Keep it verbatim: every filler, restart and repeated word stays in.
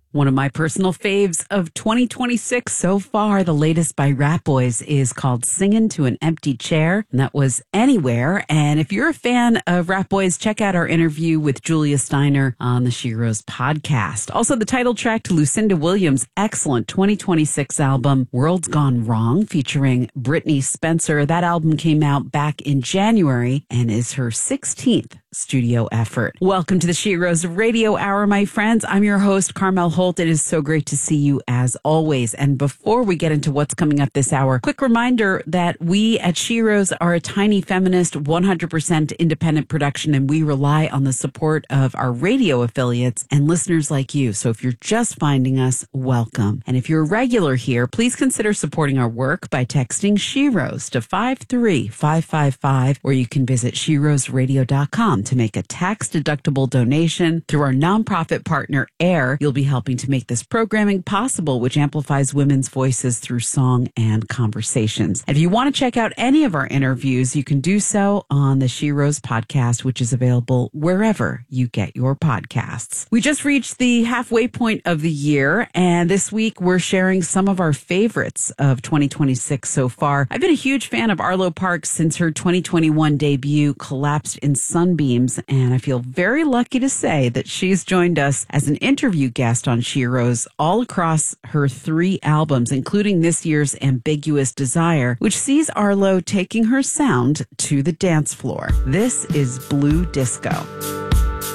One of my personal faves of twenty twenty-six so far, the latest by Rat Boys, is called Singin' to an Empty Chair, and that was Anywhere. And if you're a fan of Rat Boys, check out our interview with Julia Steiner on the She Rose podcast. Also, the title track to Lucinda Williams' excellent twenty twenty-six album, World's Gone Wrong, featuring Brittany Spencer. That album came out back in January and is her sixteenth studio effort. Welcome to the She Rose Radio Hour, my friends. I'm your host, Carmel Holt. It is so great to see you as always. And before we get into what's coming up this hour, quick reminder that we at She Rose are a tiny feminist, one hundred percent independent production, and we rely on the support of our radio affiliates and listeners like you. So if you're just finding us, welcome. And if you're a regular here, please consider supporting our work by texting She Rose to five three five five five, or you can visit she rose radio dot com to make a tax-deductible donation. Through our nonprofit partner, AIR, you'll be helping to make this programming possible, which amplifies women's voices through song and conversations. And if you want to check out any of our interviews, you can do so on the She Rose podcast, which is available wherever you get your podcasts. We just reached the halfway point of the year, and this week we're sharing some of our favorites of twenty twenty-six so far. I've been a huge fan of Arlo Parks since her twenty twenty-one debut, Collapsed in Sunbeams, and I feel very lucky to say that she's joined us as an interview guest on She Rose all across her three albums, including this year's Ambiguous Desire, which sees Arlo taking her sound to the dance floor. This is Blue Disco.